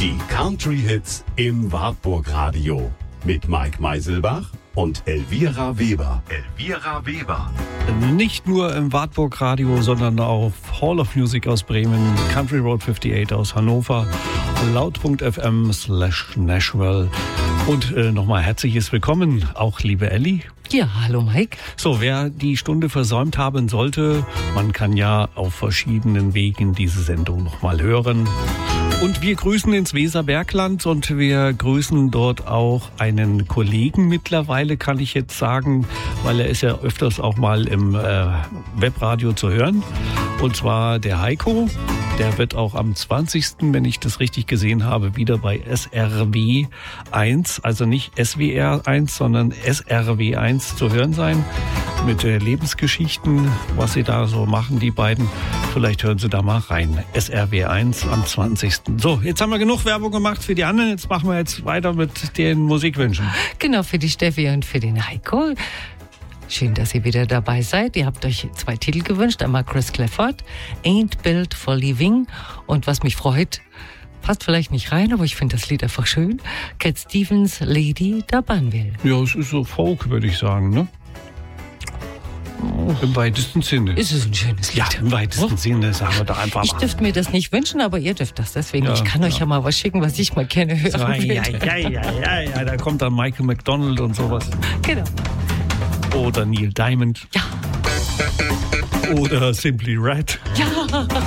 Die Country-Hits im Wartburg-Radio mit Mike Meiselbach und Elvira Weber. Elvira Weber. Nicht nur im Wartburg-Radio, sondern auch Hall of Music aus Bremen, Country Road 58 aus Hannover, laut.fm/Nashville. Und nochmal herzliches Willkommen, auch liebe Elli. Ja, hallo Mike. So, wer die Stunde versäumt haben sollte, man kann ja auf verschiedenen Wegen diese Sendung nochmal hören. Und wir grüßen ins Weserbergland und wir grüßen dort auch einen Kollegen mittlerweile, kann ich jetzt sagen, weil er ist ja öfters auch mal im Webradio zu hören. Und zwar der Heiko. Der wird auch am 20., wenn ich das richtig gesehen habe, wieder bei SRW 1, also nicht SWR 1, sondern SRW 1 zu hören sein. Mit Lebensgeschichten, was sie da so machen, die beiden. Vielleicht hören Sie da mal rein. SRW 1 am 20. So, jetzt haben wir genug Werbung gemacht für die anderen. Jetzt machen wir jetzt weiter mit den Musikwünschen. Genau, für die Steffi und für den Heiko. Schön, dass ihr wieder dabei seid. Ihr habt euch 2 Titel gewünscht. Einmal Chris Clafford, Ain't Built for Living. Und was mich freut, passt vielleicht nicht rein, aber ich finde das Lied einfach schön. Cat Stevens, Lady da Banville. Ja, es ist so Folk, würde ich sagen, ne? Im weitesten Sinne. Ist es ein schönes Lied? Ja, im weitesten Sinne, sagen wir da einfach mal. Ich dürfte mir das nicht wünschen, aber ihr dürft das. Deswegen, ich kann euch ja mal was schicken, was ich mal gerne hören will. Ja, da kommt dann Michael McDonald und sowas. Genau. Oder Neil Diamond. Ja. Oder Simply Red. Ja.